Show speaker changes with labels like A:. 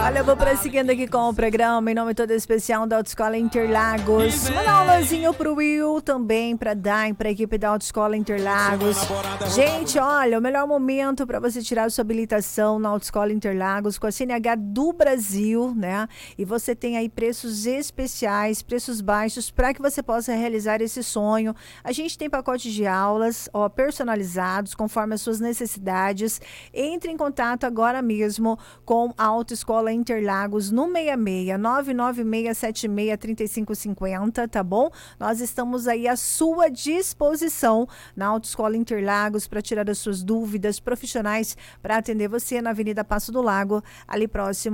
A: Olha, eu vou prosseguindo aqui com o programa em nome todo especial da Autoescola Interlagos. Mandar um alôzinho pro Will também, pra Dai, pra equipe da Autoescola Interlagos. Gente, olha, o melhor momento para você tirar sua habilitação na Autoescola Interlagos com a CNH do Brasil, né? E você tem aí preços especiais, preços baixos para que você possa realizar esse sonho. A gente tem pacotes de aulas, ó, personalizados conforme as suas necessidades. Entre em contato agora mesmo com a Autoescola Interlagos no 66 996763550, tá bom? Nós estamos aí à sua disposição na Autoescola Interlagos para tirar as suas dúvidas, profissionais para atender você na Avenida Passo do Lago, ali próximo